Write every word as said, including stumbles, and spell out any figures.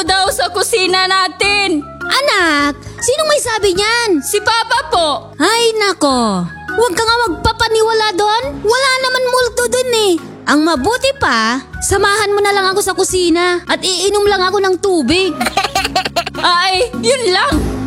daw sa kusina natin. Anak, sinong may sabi niyan? Si Papa po. Ay nako, huwag ka nga magpapaniwala doon. Wala naman multo doon eh. Ang mabuti pa, samahan mo na lang ako sa kusina at iinom lang ako ng tubig. Ay, yun lang.